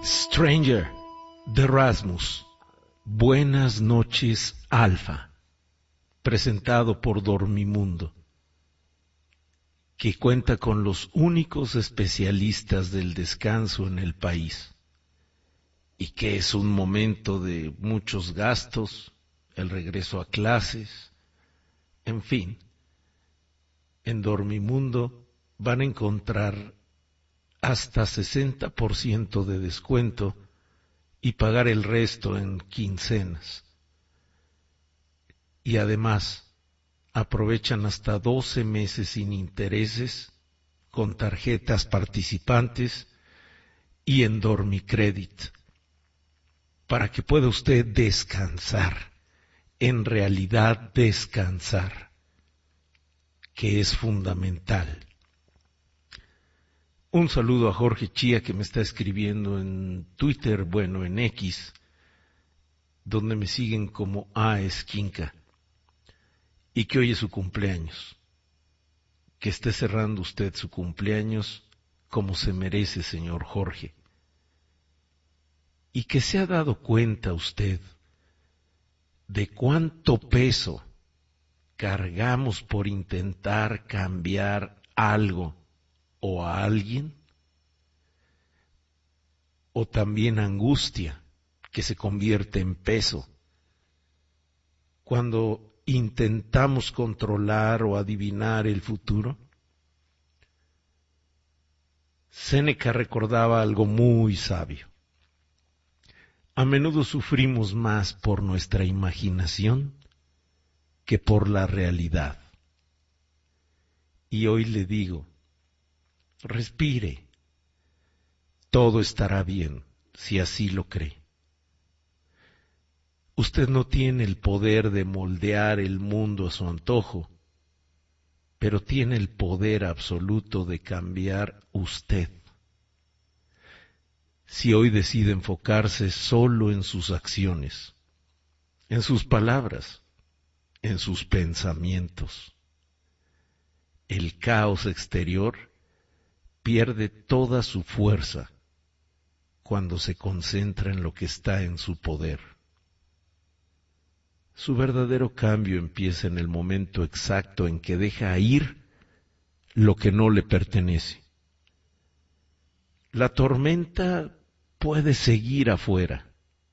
Stranger, de Rasmus. Buenas noches, Alfa. Presentado por Dormimundo, que cuenta con los únicos especialistas del descanso en el país, y que es un momento de muchos gastos, el regreso a clases, en fin. En Dormimundo van a encontrar hasta 60% de descuento y pagar el resto en quincenas. Y además, aprovechan hasta 12 meses sin intereses con tarjetas participantes y en Dormicredit, para que pueda usted descansar, en realidad descansar, que es fundamental. Un saludo a Jorge Chía, que me está escribiendo en Twitter, bueno, en X, donde me siguen como A Esquinca, y que hoy es su cumpleaños. Que esté cerrando usted su cumpleaños como se merece, señor Jorge. Y que se ha dado cuenta usted de cuánto peso cargamos por intentar cambiar algo o a alguien, o también angustia que se convierte en peso cuando intentamos controlar o adivinar el futuro. Séneca recordaba algo muy sabio. A menudo sufrimos más por nuestra imaginación que por la realidad. Y hoy le digo, respire, todo estará bien si así lo cree. Usted no tiene el poder de moldear el mundo a su antojo, pero tiene el poder absoluto de cambiar usted. Si hoy decide enfocarse solo en sus acciones, en sus palabras, en sus pensamientos, el caos exterior pierde toda su fuerza cuando se concentra en lo que está en su poder. Su verdadero cambio empieza en el momento exacto en que deja ir lo que no le pertenece. La tormenta puede seguir afuera,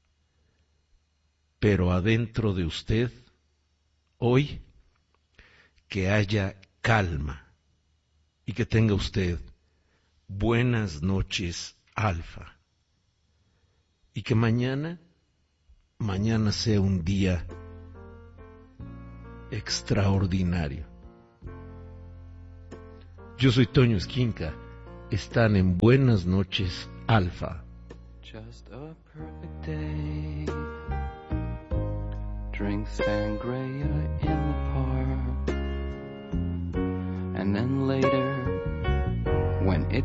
pero adentro de usted, hoy, que haya calma y que tenga usted buenas noches, Alfa. Y que mañana sea un día extraordinario. Yo soy Toño Esquinca. Están en Buenas noches, Alfa. Just a perfect day. Drink sangria in the park, and then later